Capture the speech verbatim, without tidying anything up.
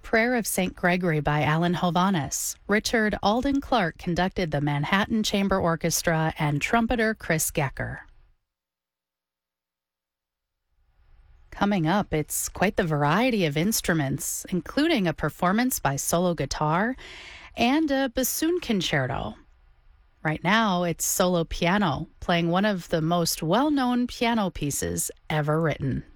Prayer of Saint Gregory by Alan Hovhaness. Richard Alden Clark conducted the Manhattan Chamber Orchestra and trumpeter Chris Gecker. Coming up, it's quite the variety of instruments, including a performance by solo guitar and a bassoon concerto. Right now, it's solo piano, playing one of the most well-known piano pieces ever written.